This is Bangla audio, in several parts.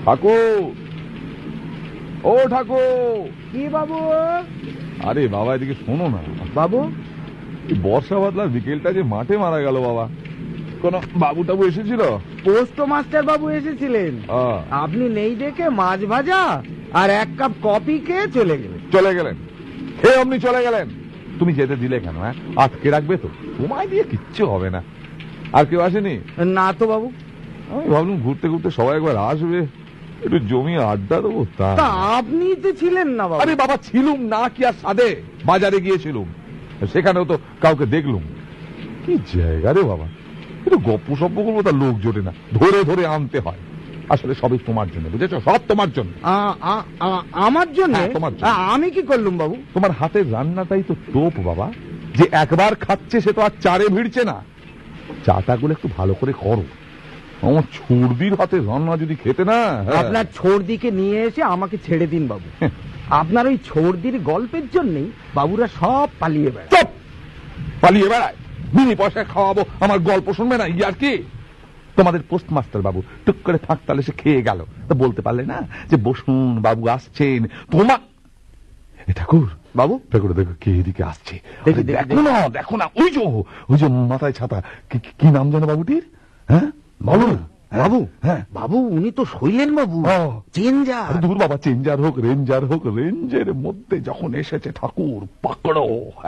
ঠাকুর, ও ঠাকুর। কি বাবু? আরে বাবা এদিকে শোনো না বাবু, বর্ষা বাদলার বিকেলটা যে মাঠে মারা গেল বাবা, কোন বাবু টাবু এসেছিল? পোস্ট মাস্টার বাবু এসেছিলেন। আপনি নেই দেখে মাছ ভাজা আর 1 কাপ কফি খেয়ে চলে গেলেন। চলে গেলেন? খেয়ে অমনি চলে গেলেন? তুমি যেতে দিলে কেন? হ্যাঁ, আটকে রাখবে তো? তোমায় দিয়ে কিচ্ছু হবে না। আর কেউ আসেনি? না তো বাবু। আমি ভাবলাম ঘুরতে ঘুরতে সবাই একবার আসবে, একটু জমি আড্ডা দেবো। তা আপনি তো ছিলেন না বাবু। আরে বাবা ছিলুম না কি আর সাদে, বাজারে গিয়েছিলুম, সেখানেও তো কাউকে দেখলুম। কি জায়গা রে বাবা, একটু গপ্প সপ্প করবো তার লোক জোটে না, ধরে ধরে আনতে হয়। আসলে সবই তোমার জন্য, বুঝেছো? সব তোমার জন্য। আমার জন্য? তোমার জন্য। আমি কি করলুম বাবু? তোমার হাতের রান্নাটাই তো টোপ বাবা, যে একবার খাচ্ছে সে তো আর চারে ভিড়ছে না। চাটা গুলো একটু ভালো করে করো। আমার ছুড়দির হাতে রান্না যদি খেতে না। আপনার ছোড়দিকে নিয়ে এসে আমাকে ছেড়ে দিন বাবু। আপনার ওই ছোড়দির গল্পের জন্যই বাবুরা সব পালিয়ে বেড়ায়। চুপ! পালিয়ে বেড়ায়? বিনি পয়সায় খাওয়াবো, আমার গল্প শুনবে না? ইয়ার কি? তোমাদের পোস্টমাস্টার বাবু টুক করে ফাঁক তালে সে খেয়ে গেল, তো বলতে পারলে না যে বসুন বাবু আসছেন? তোমার ঠাকুর বাবু, ঠাকুর দেখো কে এদিকে আসছে। দেখো না, দেখো না, ওই যে মাথায় ছাতা, কি নাম জানো বাবুটির? হ্যাঁ বলো না। বাবু, হ্যাঁ বাবু উনি তো শৈলেন বাবু, চেঞ্জার। দূর বাবা, চেঞ্জার হোক রেঞ্জার হোক, রেঞ্জের মধ্যে যখন এসেছে ঠাকুর পাকড়ো।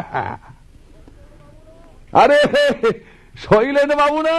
আরে শৈলেন বাবু না?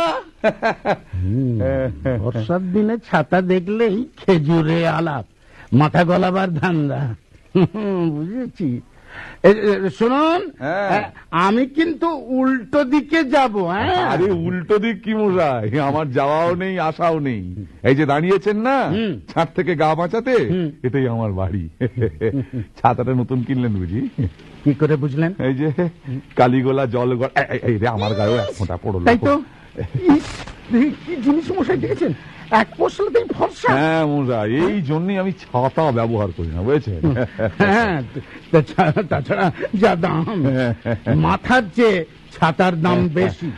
বর্ষার দিনে ছাতা দেখলেই খেজুরে আলাপ, মাথা গলাবার ধান্দা। বুঝেছি। শুনুন, আমি কিন্তু উল্টো দিকে যাব। আরে উল্টো দিক কি মশাই, আমার যাওয়াও নেই আসাও নেই। এই যে দাঁড়িয়েছেন না ছাদ থেকে গা বাঁচাতে, এটাই আমার বাড়ি। ছাতাটা নতুন কিনলেন বুঝি? কি করে বুঝলেন? এই যে কালীগোলা জল, এই রে আমার গায়েও এক ফোঁটা পড়লো। তাই তো। কি জিনিস মশাই দেখেছেন? এক পশলাতেই ফর্সা। হ্যাঁ মশাই, এই জন্যই আমি ছাতা ব্যবহার করি না, বুঝেছেন? হ্যাঁ, তাছাড়া যা দাম, মাথার চেয়ে ছাতার দাম বেশি।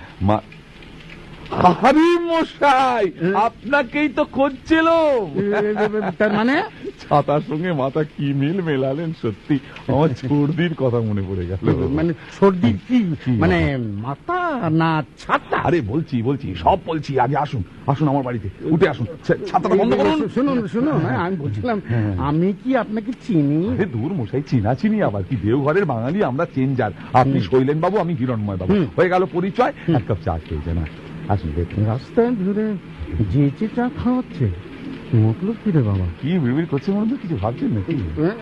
আরে মশাই, আপনাকেই তো খুঁজছিল। তার মানে ছাতার সঙ্গে মাথা কি মিল মেলালেন! সত্যি আমার ছর্দির কথা মনে পড়ে গেল। মানে ছর্দির কি মানে মাথা না ছাতা? আরে বলছি সব বলছি, আগে আসুন আমার বাড়িতে, উঠে আসুন, ছাতাটা বন্ধ করুন। শুনুন, আমি বলছিলাম আমি কি আপনাকে চিনি? আরে দূর মশাই, চিনি আবার কি, দেওঘরের বাঙালি আমরা, চেঞ্জার। আপনি শৈলেন বাবু, আমি হিরণময় বাবু, হয়ে গেল পরিচয়। এক কাপ চা খেয়েছে না? আসুন। রাস্তায় ধরে যেচে চা খাওয়াচ্ছে, মতলব কি রে বাবা? কি বিড়বিড় করছে মনে হচ্ছে, কিছু ভাবছেন নাকি?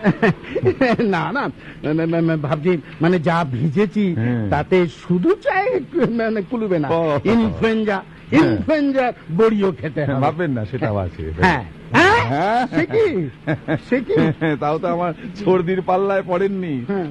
না, ভাবছি মানে যা ভিজেছি তাতে শুধু চায় মানে কুলবে না, ইনফ্লুয়েঞ্জা বড়িও খেতে হবে। ভাববেন না, সেটাও আছে। হ্যাঁ, সে কি তাও তো আমার সর্দির পাল্লায় পড়েননি।